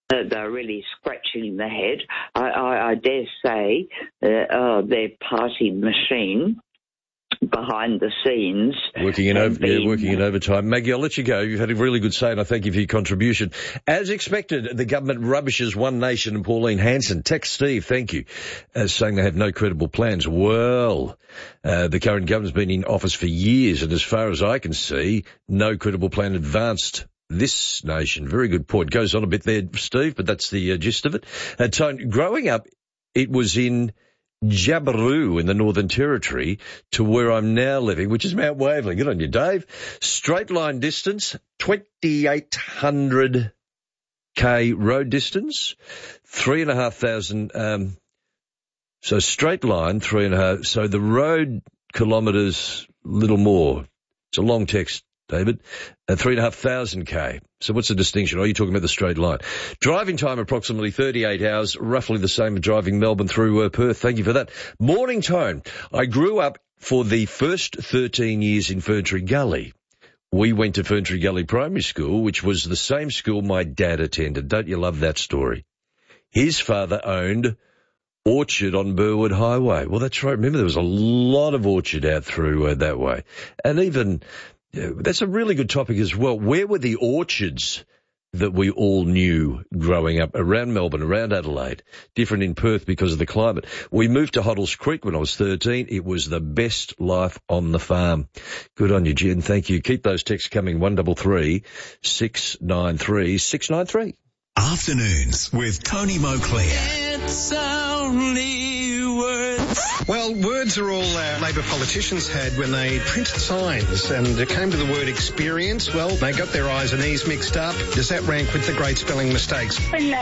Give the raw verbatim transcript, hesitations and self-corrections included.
Uh, they're really scratching the head. I, I, I dare say uh, uh, their party machine behind the scenes. Working in, over, been... yeah, working in overtime. Maggie, I'll let you go. You've had a really good say, and I thank you for your contribution. As expected, the government rubbishes One Nation and Pauline Hanson. Text Steve, thank you, uh, saying they have no credible plans. Well, uh, the current government's been in office for years, and as far as I can see, no credible plan advanced this nation. Very good point. Goes on a bit there, Steve, but that's the uh, gist of it. Uh, Tone, growing up, it was in Jabiru in the Northern Territory to where I'm now living, which is Mount Waverley. Good on you, Dave. Straight line distance, twenty-eight hundred k road distance, three and a half thousand, um, so straight line, three and a half, so the road kilometres, little more. It's a long text, David, uh, three and a half thousand K. So what's the distinction? Are you talking about the straight line? Driving time approximately thirty-eight hours, roughly the same as driving Melbourne through uh, Perth. Thank you for that. Morning Tone. I grew up for the first thirteen years in Ferntree Gully. We went to Ferntree Gully Primary School, which was the same school my dad attended. Don't you love that story? His father owned orchard on Burwood Highway. Well, that's right. Remember, there was a lot of orchard out through uh, that way. And even... Yeah, that's a really good topic as well. Where were the orchards that we all knew growing up around Melbourne, around Adelaide? Different in Perth because of the climate. We moved to Hoddles Creek when I was thirteen. It was the best life on the farm. Good on you, Jen. Thank you. Keep those texts coming. one double three six nine three six nine three. Afternoons with Tony Moclair. It's only words. Well, words are all uh, Labor politicians had when they printed signs, and it came to the word experience. Well, they got their I's and E's mixed up. Does that rank with the great spelling mistakes?